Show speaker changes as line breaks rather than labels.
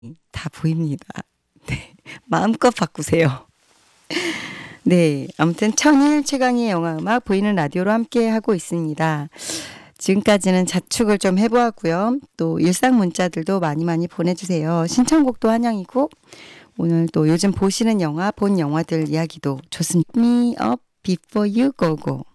다 보입니다. 네. 마음껏 바꾸세요. 네. 아무튼 천일 최강의 영화 음악 보이는 라디오로 함께하고 있습니다. 지금까지는 자축을 좀 해 보았고요. 또 일상 문자들도 많이 보내주세요. 신청곡도 환영이고 오늘 또 요즘 보시는 영화, 본 영화들 이야기도 좋습니다. Me Up Before You Go Go.